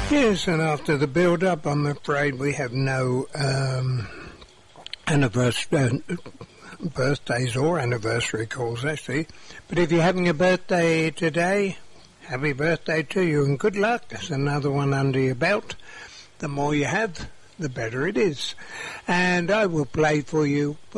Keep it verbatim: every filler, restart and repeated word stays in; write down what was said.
Yes, and after the build-up, I'm afraid we have no um, anniversary, uh, birthdays or anniversary calls, actually. But if you're having a birthday today, happy birthday to you and good luck. There's another one under your belt. The more you have, the better it is. And I will play for you